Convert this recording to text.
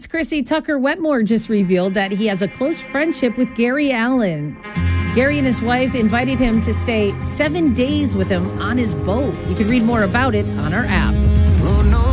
It's Chrissy. Tucker Wetmore just revealed that he has a close friendship with Gary Allan. Gary and his wife invited him to stay 7 days with him on his boat. You can read more about it on our app. Oh, no.